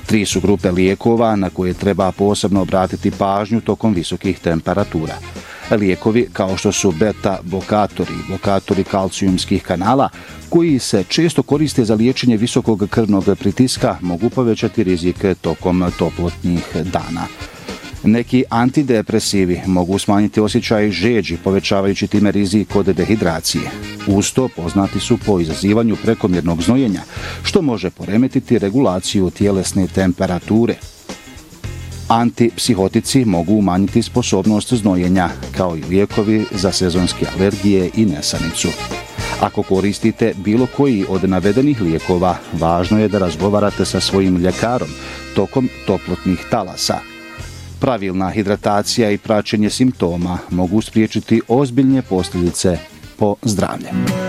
3 su grupe lijekova na koje treba posebno obratiti pažnju tokom visokih temperatura. Lijekovi kao što su beta-blokatori kalcijumskih kanala, koji se često koriste za liječenje visokog krvnog pritiska, mogu povećati rizik tokom toplotnih dana. Neki antidepresivi mogu smanjiti osjećaj žeđi, povećavajući time rizik od dehidracije. Uz to poznati su po izazivanju prekomjernog znojenja, što može poremetiti regulaciju tjelesne temperature. Antipsihotici mogu umanjiti sposobnost znojenja, kao i lijekovi za sezonske alergije i nesanicu. Ako koristite bilo koji od navedenih lijekova, važno je da razgovarate sa svojim ljekarom tokom toplotnih talasa. Pravilna hidratacija i praćenje simptoma mogu spriječiti ozbiljne posljedice po zdravlje.